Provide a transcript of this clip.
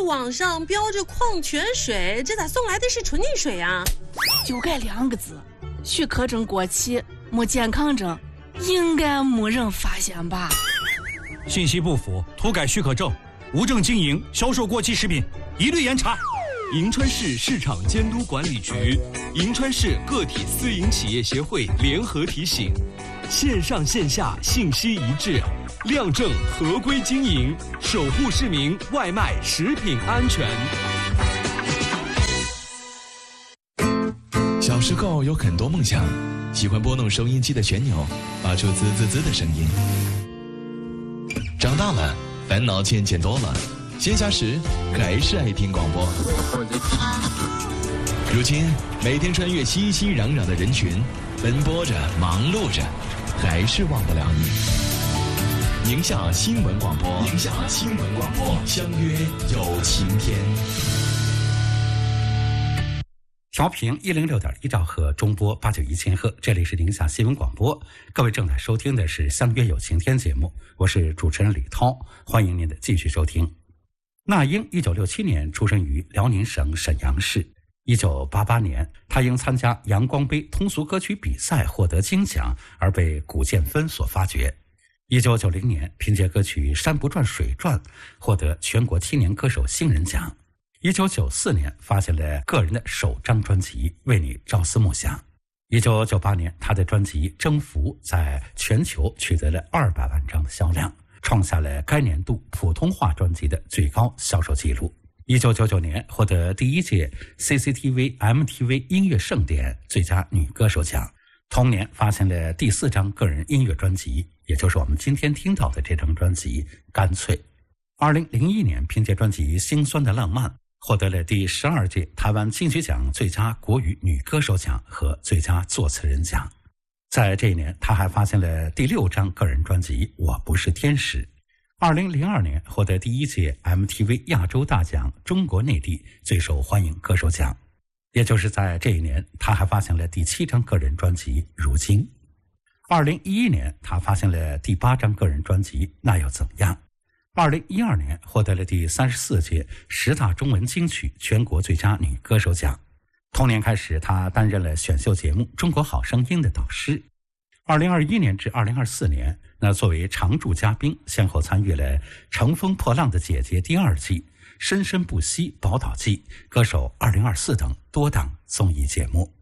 网上标着矿泉水，这咋送来的是纯净水啊？ 就这2个字，许可证过期，没健康证，应该没人发现吧？ 信息不符，涂改许可证，无证经营、销售过期食品，一律严查。 银川市市场监督管理局、银川市个体私营企业协会联合提醒：线上线下信息一致，亮证合规经营，守护市民外卖食品安全。 小时候有很多梦想，喜欢拨弄收音机的旋钮，发出滋滋滋的声音。长大了，烦恼渐渐多了，闲暇时还是爱听广播。如今每天穿越熙熙攘攘的人群，奔波着忙碌着，还是忘不了你。宁夏新闻广播，宁夏新闻广播，相约有晴天。 调频106.1兆赫，中波891千赫，这里是宁夏新闻广播。各位正在收听的是相约有晴天节目，我是主持人李涛，欢迎您的继续收听。那英1967年出生于辽宁省沈阳市。1988年，他因参加阳光杯通俗歌曲比赛获得金奖，而被古建芬所发掘。1990年，凭借歌曲《山不转水转》获得全国青年歌手新人奖。1994年，发行了个人的首张专辑《为你朝思暮想》。1998年，他的专辑《征服》在全球取得了200万张销量，创下了该年度普通话专辑的最高销售纪录。1999年，获得第1届 CCTV MTV 音乐盛典最佳女歌手奖。同年发行了第4张个人音乐专辑，也就是我们今天听到的这张专辑《干脆》。2001年，凭借专辑《心酸的浪漫》获得了第12届台湾金曲奖最佳国语女歌手奖和最佳作词人奖。在这一年，他还发行了第6张个人专辑《我不是天使》。2002年，获得第1届 MTV 亚洲大奖中国内地最受欢迎歌手奖。也就是在这一年，他还发行了第7张个人专辑《如今》。2011年，他发行了第8张个人专辑《那又怎样》。2012年，获得了第34届10大中文金曲全国最佳女歌手奖。同年开始，他担任了选秀节目《中国好声音》的导师。2021年至2024年，作为常驻嘉宾，先后参与了《乘风破浪的姐姐》第2季、《生生不息》宝岛季、歌手2024等多档综艺节目。